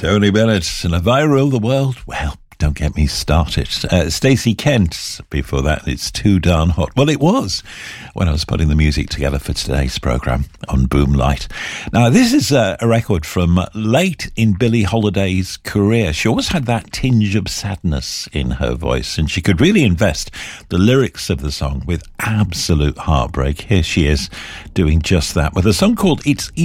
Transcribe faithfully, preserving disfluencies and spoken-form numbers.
Tony Bennett, and Have I Ruled the World? Well, don't get me started. Uh, Stacey Kent, before that, It's Too Darn Hot. Well, it was when I was putting the music together for today's programme on Boomlight. Now, this is a, a record from late in Billie Holiday's career. She always had that tinge of sadness in her voice, and she could really invest the lyrics of the song with absolute heartbreak. Here she is doing just that with a song called It's